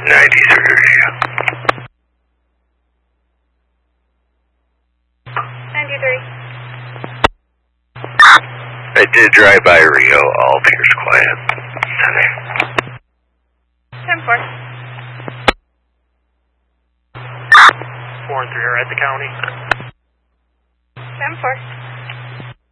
93 Rio. 93. I did drive by Rio, all appears quiet. 10-4. 4 and 3 are at the county. 10-4.